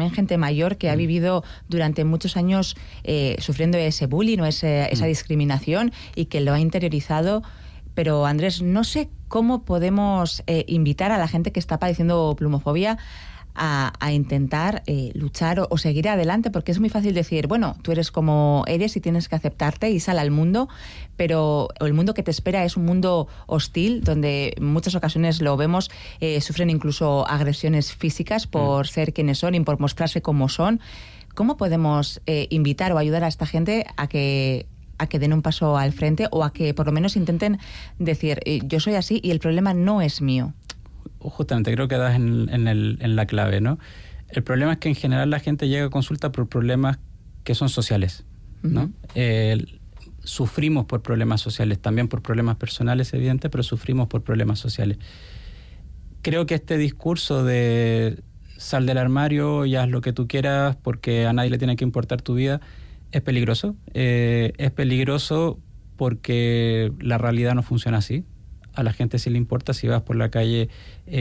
también gente mayor que ha vivido durante muchos años sufriendo ese bullying o esa discriminación y que lo ha interiorizado. Pero Andrés, no sé cómo podemos invitar a la gente que está padeciendo plumofobia a intentar luchar o seguir adelante, porque es muy fácil decir, bueno, tú eres como eres y tienes que aceptarte y sal al mundo, pero el mundo que te espera es un mundo hostil, donde en muchas ocasiones lo vemos, sufren incluso agresiones físicas por ser quienes son y por mostrarse como son. ¿Cómo podemos invitar o ayudar a esta gente a que den un paso al frente o a que por lo menos intenten decir, yo soy así y el problema no es mío? Justamente, creo que das en la clave, ¿no? El problema es que en general la gente llega a consulta por problemas que son sociales, ¿no? Sufrimos por problemas sociales, también por problemas personales, evidente, pero sufrimos por problemas sociales. Creo que este discurso de sal del armario y haz lo que tú quieras porque a nadie le tiene que importar tu vida es peligroso. Es peligroso porque la realidad no funciona así. A la gente sí le importa si vas por la calle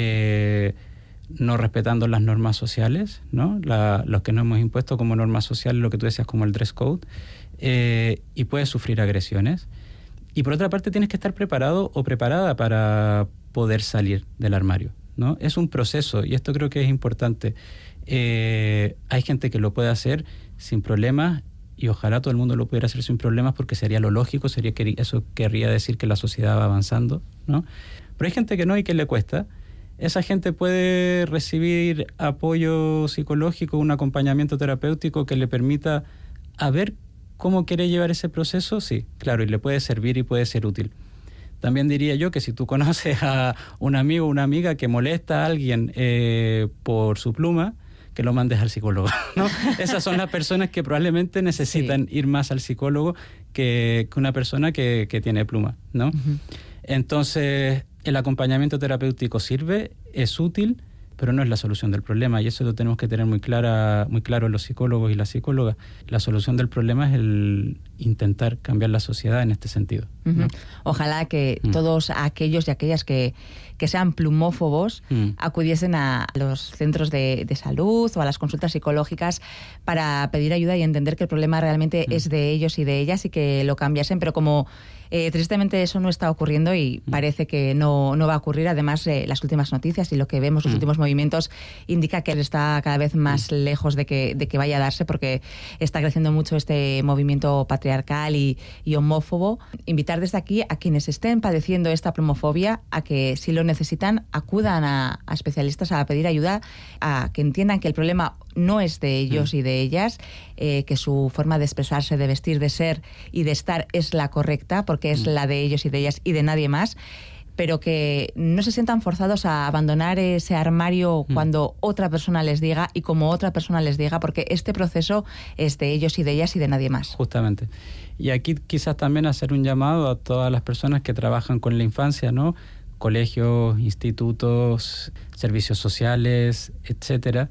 no respetando las normas sociales, ¿no? Los que nos hemos impuesto como normas sociales, lo que tú decías como el dress code, y puedes sufrir agresiones. Y por otra parte tienes que estar preparado o preparada para poder salir del armario, ¿no? Es un proceso y esto creo que es importante. Hay gente que lo puede hacer sin problemas y ojalá todo el mundo lo pudiera hacer sin problemas porque sería lo lógico, eso querría decir que la sociedad va avanzando, ¿no? Pero hay gente que no y que le cuesta. Esa gente puede recibir apoyo psicológico, un acompañamiento terapéutico que le permita a ver cómo quiere llevar ese proceso, sí, claro, y le puede servir y puede ser útil. También diría yo que si tú conoces a un amigo o una amiga que molesta a alguien por su pluma, que lo mandes al psicólogo, ¿no? Esas son las personas que probablemente necesitan ir más al psicólogo que una persona que tiene pluma, ¿no? Uh-huh. Entonces, el acompañamiento terapéutico sirve, es útil, pero no es la solución del problema, y eso lo tenemos que tener muy claro los psicólogos y las psicólogas. La solución del problema es el intentar cambiar la sociedad en este sentido, ¿no? Uh-huh. Ojalá que todos aquellos y aquellas que sean plumófobos acudiesen a los centros de salud o a las consultas psicológicas para pedir ayuda y entender que el problema realmente es de ellos y de ellas y que lo cambiasen, pero como tristemente eso no está ocurriendo y parece que no va a ocurrir. Además, las últimas noticias y lo que vemos, los últimos movimientos, indica que está cada vez más lejos de que vaya a darse, porque está creciendo mucho este movimiento patriarcal y homófobo. Invitar desde aquí a quienes estén padeciendo esta plumofobia a que, si lo necesitan, acudan a especialistas a pedir ayuda, a que entiendan que el problema no es de ellos y de ellas, que su forma de expresarse, de vestir, de ser y de estar es la correcta, porque es la de ellos y de ellas y de nadie más, pero que no se sientan forzados a abandonar ese armario cuando otra persona les diga y como otra persona les diga, porque este proceso es de ellos y de ellas y de nadie más. Justamente. Y aquí quizás también hacer un llamado a todas las personas que trabajan con la infancia, ¿no? Colegios, institutos, servicios sociales, etcétera,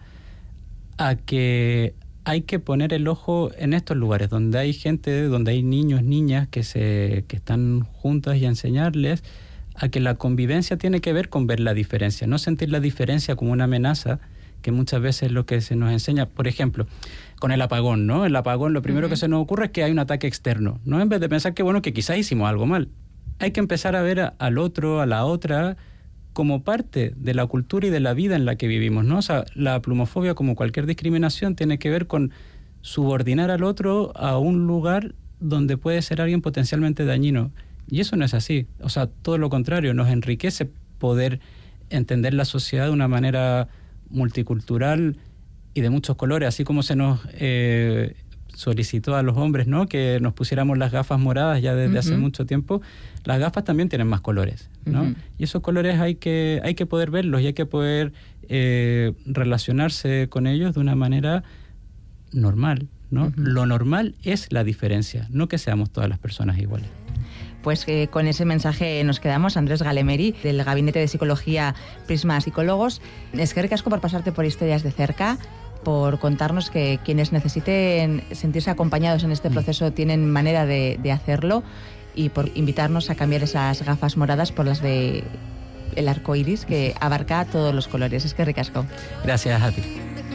a que hay que poner el ojo en estos lugares donde hay gente, donde hay niños, niñas que están juntas y a enseñarles a que la convivencia tiene que ver con ver la diferencia, no sentir la diferencia como una amenaza, que muchas veces es lo que se nos enseña. Por ejemplo, con el apagón, ¿no? El apagón, lo primero que se nos ocurre es que hay un ataque externo, ¿no? En vez de pensar que, bueno, que quizás hicimos algo mal. Hay que empezar a ver al otro, a la otra, como parte de la cultura y de la vida en la que vivimos, ¿no? O sea, la plumofobia, como cualquier discriminación, tiene que ver con subordinar al otro a un lugar donde puede ser alguien potencialmente dañino. Y eso no es así. O sea, todo lo contrario, nos enriquece poder entender la sociedad de una manera multicultural y de muchos colores, así como se nos solicitó a los hombres, ¿no? Que nos pusiéramos las gafas moradas ya desde hace mucho tiempo. Las gafas también tienen más colores, ¿no? Y esos colores hay que poder verlos y hay que poder relacionarse con ellos de una manera normal, ¿no? Lo normal es la diferencia, no que seamos todas las personas iguales. Pues con ese mensaje nos quedamos. Andrés Galemeri, del Gabinete de Psicología Prisma Psicólogos. Eskerrik asko por pasarte por Historias de Cerca, por contarnos que quienes necesiten sentirse acompañados en este proceso tienen manera de hacerlo, y por invitarnos a cambiar esas gafas moradas por las de el arco iris, que abarca todos los colores. Eskerrik asko. Gracias a ti.